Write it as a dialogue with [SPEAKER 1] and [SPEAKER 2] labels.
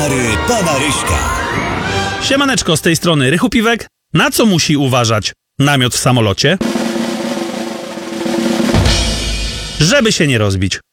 [SPEAKER 1] Pana Ryśka.
[SPEAKER 2] Siemaneczko, z tej strony Rychu Piwek. Na co musi uważać namiot w samolocie? Żeby się nie rozbić.